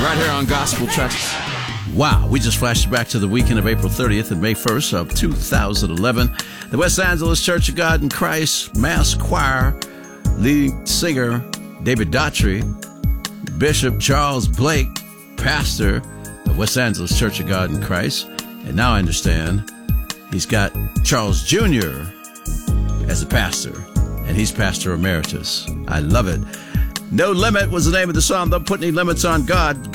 Right here on Gospel Tracks. Wow, we just flashed back to the weekend of April 30th and May 1st of 2011. The West Angeles Church of God in Christ Mass Choir, lead singer David Daughtry, Bishop Charles Blake, pastor of West Angeles Church of God in Christ. And now I understand he's got Charles Jr. as a pastor, and he's pastor emeritus. I love it. No Limit was the name of the song. Don't put any limits on God.